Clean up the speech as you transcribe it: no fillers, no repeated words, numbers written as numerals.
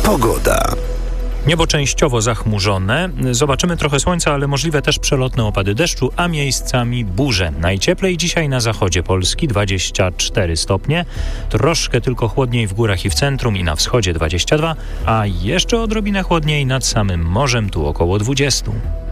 Pogoda. Niebo częściowo zachmurzone. Zobaczymy trochę słońca, ale możliwe też przelotne opady deszczu, a miejscami burze. Najcieplej dzisiaj na zachodzie Polski 24 stopnie. Troszkę tylko chłodniej w górach i w centrum i na wschodzie 22, a jeszcze odrobinę chłodniej nad samym morzem, tu około 20.